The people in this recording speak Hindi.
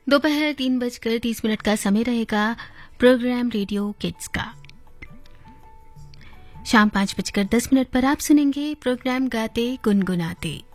दोपहर 3:30 का समय रहेगा प्रोग्राम रेडियो किड्स का। शाम 5:10 पर आप सुनेंगे प्रोग्राम गाते गुनगुनाते।